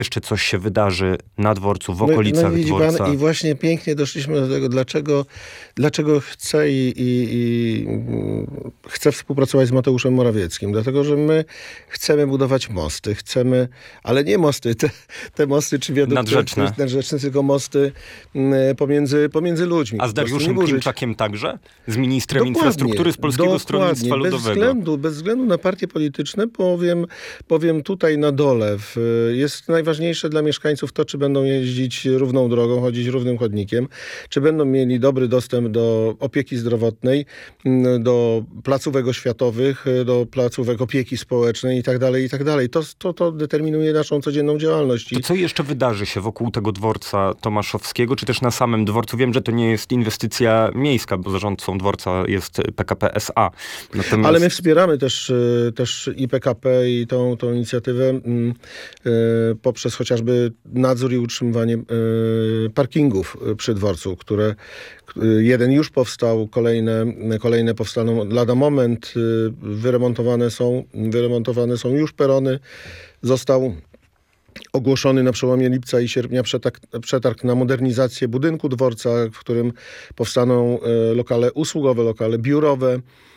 jeszcze coś się wydarzy na dworcu, w okolicach dworca. Pan, i właśnie pięknie doszliśmy do tego, dlaczego chcę chcę współpracować z Mateuszem Morawieckim. Dlatego, że my chcemy budować mosty, ale nie mosty, te mosty czy wiadukty nadrzeczne, tylko mosty pomiędzy ludźmi. A z Dariuszem Klimczakiem także? Z ministrem infrastruktury z Polskiego Stronnictwa Ludowego? Bez względu na partie polityczne, powiem tutaj na dole, jest najważniejsze dla mieszkańców to, czy będą jeździć równą drogą, chodzić równym chodnikiem, czy będą mieli dobry dostęp do opieki zdrowotnej, do placówek oświatowych, do placówek opieki społecznej i tak dalej. To determinuje naszą codzienną działalność. To co jeszcze wydarzy się wokół tego dworca tomaszowskiego, czy też na samym dworcu? Wiem, że to nie jest inwestycja miejska, bo zarządcą dworca jest PKP S.A. Ale my wspieramy też i PKP i tą inicjatywę poprzez chociażby nadzór i utrzymywanie parkingów przy dworcu, które jeden już powstał, kolejne powstaną lada moment, wyremontowane są już perony, został ogłoszony na przełomie lipca i sierpnia przetarg na modernizację budynku dworca, w którym powstaną lokale usługowe, lokale biurowe,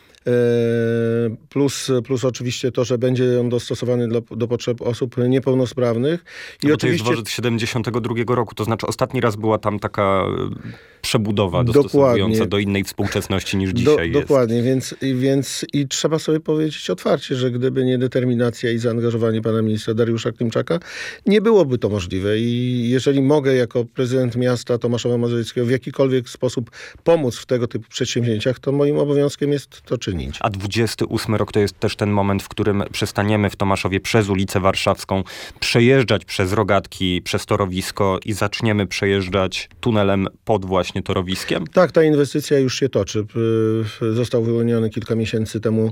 plus oczywiście to, że będzie on dostosowany do potrzeb osób niepełnosprawnych. I oczywiście... To jest dworzec 72 roku, to znaczy ostatni raz była tam taka przebudowa dostosowująca do innej współczesności niż dzisiaj jest. Dokładnie, więc trzeba sobie powiedzieć otwarcie, że gdyby nie determinacja i zaangażowanie pana ministra Dariusza Klimczaka, nie byłoby to możliwe. I jeżeli mogę jako prezydent miasta Tomaszowa Mazowieckiego w jakikolwiek sposób pomóc w tego typu przedsięwzięciach, to moim obowiązkiem jest to czynić. A 28 rok to jest też ten moment, w którym przestaniemy w Tomaszowie przez ulicę Warszawską przejeżdżać przez rogatki, przez torowisko i zaczniemy przejeżdżać tunelem pod właśnie torowiskiem? Tak, ta inwestycja już się toczy. Został wyłoniony kilka miesięcy temu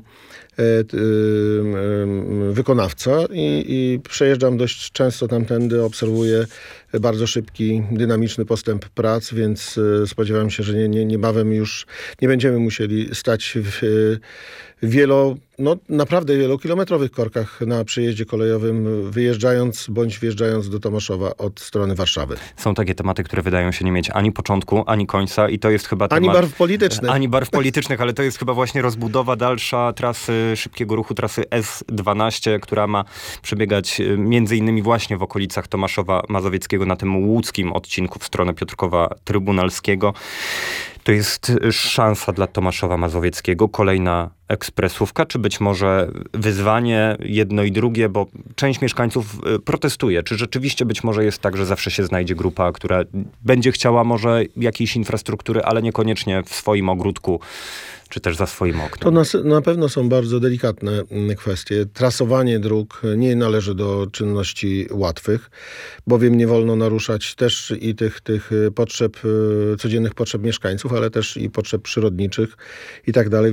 wykonawca i przejeżdżam dość często tamtędy, obserwuję bardzo szybki, dynamiczny postęp prac, więc spodziewam się, że niebawem już nie będziemy musieli stać w naprawdę wielokilometrowych korkach na przejeździe kolejowym, wyjeżdżając bądź wjeżdżając do Tomaszowa od strony Warszawy. Są takie tematy, które wydają się nie mieć ani początku, ani końca i to jest chyba temat... Ani barw politycznych. Ani barw politycznych, ale to jest chyba właśnie rozbudowa dalsza trasy szybkiego ruchu, trasy S12, która ma przebiegać między innymi właśnie w okolicach Tomaszowa Mazowieckiego na tym łódzkim odcinku w stronę Piotrkowa Trybunalskiego. To jest szansa dla Tomaszowa Mazowieckiego, kolejna ekspresówka, czy być może wyzwanie jedno i drugie, bo część mieszkańców protestuje. Czy rzeczywiście być może jest tak, że zawsze się znajdzie grupa, która będzie chciała może jakiejś infrastruktury, ale niekoniecznie w swoim ogródku, czy też za swoim oknem? To na pewno są bardzo delikatne kwestie. Trasowanie dróg nie należy do czynności łatwych, bowiem nie wolno naruszać też i tych potrzeb, codziennych potrzeb mieszkańców, ale też i potrzeb przyrodniczych i tak dalej,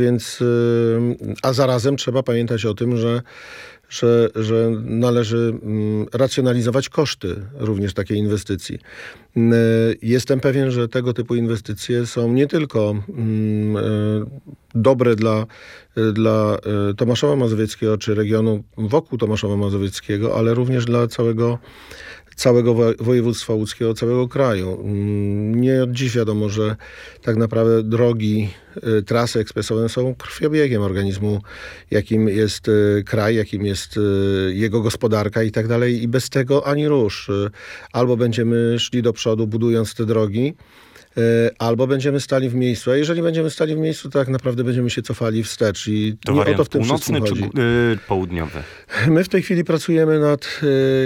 a zarazem trzeba pamiętać o tym, że należy racjonalizować koszty również takiej inwestycji. Jestem pewien, że tego typu inwestycje są nie tylko dobre dla Tomaszowa Mazowieckiego czy regionu wokół Tomaszowa Mazowieckiego, ale również dla całego województwa łódzkiego, całego kraju. Nie od dziś wiadomo, że tak naprawdę drogi, trasy ekspresowe są krwiobiegiem organizmu, jakim jest kraj, jakim jest jego gospodarka i tak dalej. I bez tego ani rusz. Albo będziemy szli do przodu, budując te drogi, albo będziemy stali w miejscu. A jeżeli będziemy stali w miejscu, to tak naprawdę będziemy się cofali wstecz. I to nie o to w tym północny wszystkim chodzi. Czy południowy? My w tej chwili pracujemy nad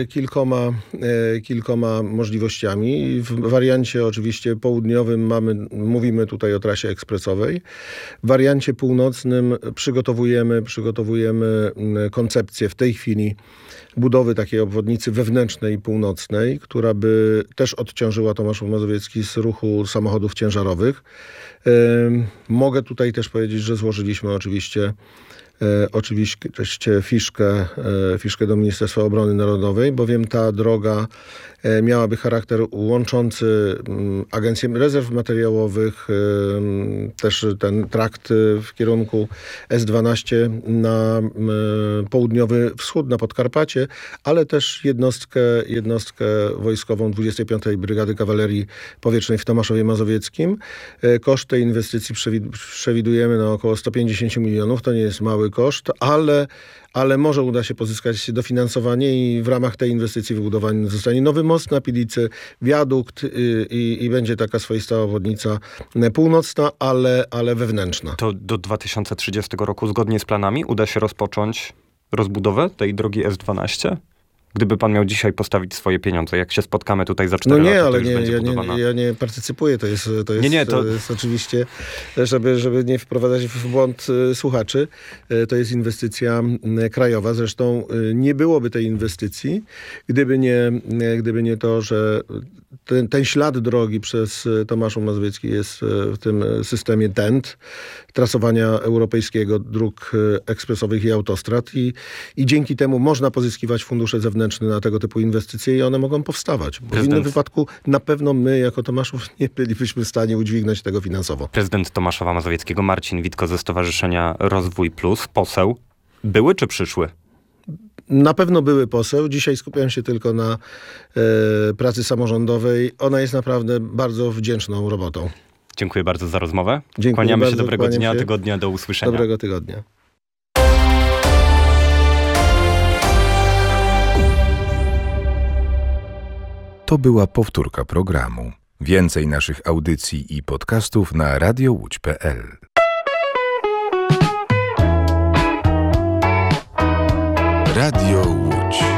kilkoma możliwościami. W wariancie oczywiście południowym mówimy tutaj o trasie ekspresowej. W wariancie północnym przygotowujemy koncepcję w tej chwili budowy takiej obwodnicy wewnętrznej i północnej, która by też odciążyła Tomaszów Mazowiecki z ruchu samochodów ciężarowych. Mogę tutaj też powiedzieć, że złożyliśmy oczywiście oczywiście fiszkę do Ministerstwa Obrony Narodowej, bowiem ta droga miałaby charakter łączący Agencję Rezerw Materiałowych, też ten trakt w kierunku S12 na południowy wschód, na Podkarpacie, ale też jednostkę wojskową 25. Brygady Kawalerii Powietrznej w Tomaszowie Mazowieckim. Koszt tej inwestycji przewidujemy na około 150 milionów. To nie jest mały koszt, ale może uda się pozyskać dofinansowanie i w ramach tej inwestycji wybudowany zostanie nowy most na Pilicy, wiadukt i będzie taka swoista obwodnica północna, ale wewnętrzna. To do 2030 roku zgodnie z planami uda się rozpocząć rozbudowę tej drogi S12? Gdyby pan miał dzisiaj postawić swoje pieniądze, jak się spotkamy tutaj za 4 lata, to już będzie budowana. Ja nie partycypuję, to jest oczywiście, żeby nie wprowadzać w błąd słuchaczy, to jest inwestycja krajowa. Zresztą nie byłoby tej inwestycji, gdyby nie to, że ten ślad drogi przez Tomaszów Mazowiecki jest w tym systemie TENT, trasowania europejskiego dróg ekspresowych i autostrad i dzięki temu można pozyskiwać fundusze zewnętrzne na tego typu inwestycje i one mogą powstawać. Bo w innym wypadku na pewno my jako Tomaszów nie bylibyśmy w stanie udźwignąć tego finansowo. Prezydent Tomaszowa Mazowieckiego Marcin Witko ze Stowarzyszenia Rozwój Plus, poseł, były czy przyszły? Na pewno były poseł. Dzisiaj skupiam się tylko na pracy samorządowej. Ona jest naprawdę bardzo wdzięczną robotą. Dziękuję bardzo za rozmowę. Dziękuję Kłaniamy bardzo, się, dobrego dnia, tygodnia, do usłyszenia. Dobrego tygodnia. To była powtórka programu. Więcej naszych audycji i podcastów na radiołódź.pl. Radio Łódź.